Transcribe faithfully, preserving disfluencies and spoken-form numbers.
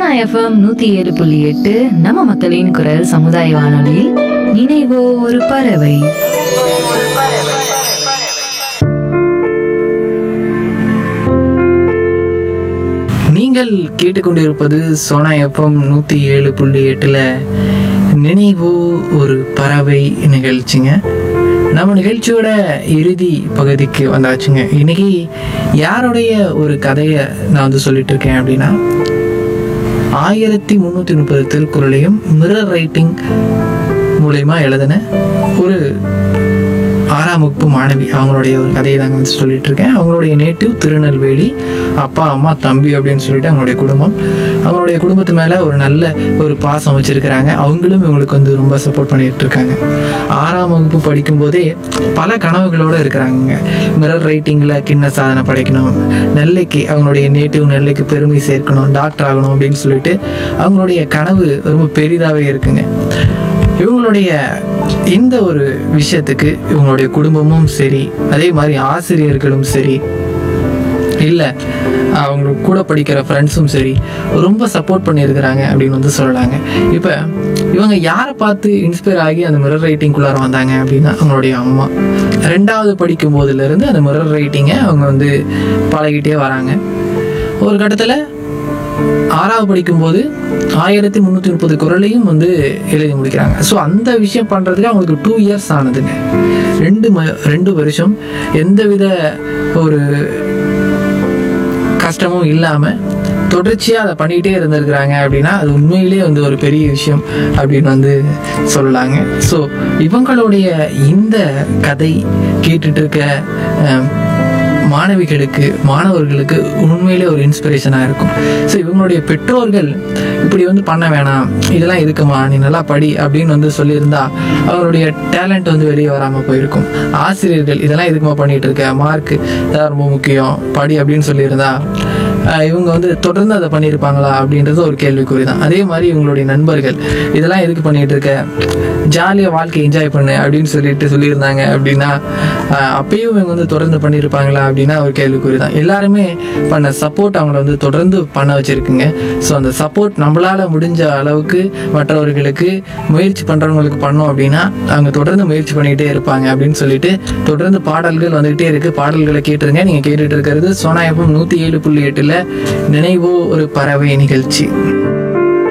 Sona FM நூத்தி ஏழு புள்ளி எட்டு நம்ம மக்களின் குரல் சமுதாய வானொலியில் நினைவோ ஒரு பறவை. நீங்கள் கேட்டுக்கொண்டிருப்பது சோனா எஃப்எம் நூற்றி ஏழு புள்ளி எட்டில் நினைவோ ஒரு பறவை நிகழ்ச்சிங்க. நம்ம நிகழ்ச்சியோட இறுதி பகுதிக்கு வந்தாச்சுங்க. இன்னைக்கு யாருடைய ஒரு கதையை நான் வந்து சொல்லிட்டு இருக்கேன் அப்படின்னா, ஆயிரத்தி முந்நூற்றி முப்பது திருக்குறளையும் மிரர் ரைட்டிங் மூலயமா எழுதின ஒரு ஆறாம் வகுப்பு மாணவி அவங்களுடைய ஒரு கதையை தாங்க வந்து சொல்லிட்டு இருக்கேன். அவங்களுடைய நேட்டிவ் திருநெல்வேலி. அப்பா அம்மா தம்பி அப்படின்னு சொல்லிட்டு அவங்களுடைய குடும்பம் அவங்களுடைய குடும்பத்து மேலே ஒரு நல்ல ஒரு பாசம் வச்சுருக்கிறாங்க. அவங்களும் இவங்களுக்கு வந்து ரொம்ப சப்போர்ட் பண்ணிட்டு இருக்காங்க. ஆறாம் வகுப்பு படிக்கும்போதே பல கனவுகளோடு இருக்கிறாங்க. மிரர் ரைட்டிங்கில் கிண்ண சாதனை படைக்கணும், நெல்லைக்கு அவங்களுடைய நேட்டிவ் நெல்லைக்கு பெருமை சேர்க்கணும், டாக்டர் ஆகணும் அப்படின்னு சொல்லிட்டு அவங்களுடைய கனவு ரொம்ப பெரிதாகவே இருக்குங்க. இவங்களுடைய இந்த ஒரு விஷயத்துக்கு இவங்களுடைய குடும்பமும் சரி, அதே மாதிரி ஆசிரியர்களும் சரி, இல்லை அவங்க கூட படிக்கிற ஃப்ரெண்ட்ஸும் சரி ரொம்ப சப்போர்ட் பண்ணியிருக்கிறாங்க அப்படின்னு வந்து சொல்லலாங்க. இப்போ இவங்க யாரை பார்த்து இன்ஸ்பயர் ஆகி அந்த மிரர் ரைட்டிங்குள்ளார வந்தாங்க அப்படின்னா, அவங்களுடைய அம்மா. ரெண்டாவது படிக்கும் போதுலேருந்து அந்த மிரர் ரைட்டிங்கை அவங்க வந்து பழகிட்டே வராங்க. ஒரு கட்டத்தில் ஆறாவது படிக்கும்போது ஆயிரத்தி முந்நூற்றி முப்பது குறளையும் வந்து எழுதி முடிக்கிறாங்க. ஸோ அந்த விஷயம் பண்ணுறதுக்கு அவங்களுக்கு டூ இயர்ஸ் ஆனதுங்க. ரெண்டு ம ரெண்டு வருஷம் எந்தவித ஒரு கஷ்டமும் இல்லாமல் தொடர்ச்சியாக அதை பண்ணிகிட்டே இருந்திருக்கிறாங்க அப்படின்னா அது உண்மையிலே வந்து ஒரு பெரிய விஷயம் அப்படின்னு வந்து சொல்லலாங்க. ஸோ இவங்களுடைய இந்த கதை கேட்டுட்டு இருக்க மாணவிகளுக்கு மாணவர்களுக்கு உண்மையிலே ஒரு இன்ஸ்பிரேஷனாக இருக்கும். ஸோ இவங்களுடைய பெற்றோர்கள் இப்படி வந்து பண்ண வேணாம், இதெல்லாம் எதுக்குமா, நீ நல்லா படி அப்படின்னு வந்து சொல்லியிருந்தா அவங்களுடைய டேலண்ட் வந்து வெளியே வராமல் போயிருக்கும். ஆசிரியர்கள் இதெல்லாம் எதுக்குமா பண்ணிகிட்டு இருக்க, மார்க்கு இதான் ரொம்ப முக்கியம், படி அப்படின்னு சொல்லியிருந்தா இவங்க வந்து தொடர்ந்து அதை பண்ணியிருப்பாங்களா அப்படின்றது ஒரு கேள்விக்குறி தான். அதே மாதிரி இவங்களுடைய நண்பர்கள் இதெல்லாம் எதுக்கு பண்ணிகிட்டு இருக்க, ஜாலியாக வாழ்க்கை என்ஜாய் பண்ணு அப்படின்னு சொல்லிட்டு சொல்லியிருந்தாங்க அப்படின்னா அப்பயும் இவங்க வந்து தொடர்ந்து பண்ணியிருப்பாங்களா அப்படின்னா ஒரு கேள்விக்குறி தான். எல்லாருமே பண்ண சப்போர்ட் அவங்கள வந்து தொடர்ந்து பண்ண வச்சுருக்குங்க. ஸோ அந்த சப்போர்ட் நம்மளால் முடிஞ்ச அளவுக்கு மற்றவர்களுக்கு முயற்சி பண்ணுறவங்களுக்கு பண்ணோம் அப்படின்னா அவங்க தொடர்ந்து முயற்சி பண்ணிக்கிட்டே இருப்பாங்க அப்படின்னு சொல்லிட்டு தொடர்ந்து பாடல்கள் வந்துகிட்டே இருக்குது. பாடல்களை கேட்டுருங்க. நீங்கள் கேட்டுட்டு இருக்கிறது சோனா எஃப்எம் நூற்றி ஏழு புள்ளி எட்டில் நினைவோ ஒரு பறவை நிகழ்ச்சி.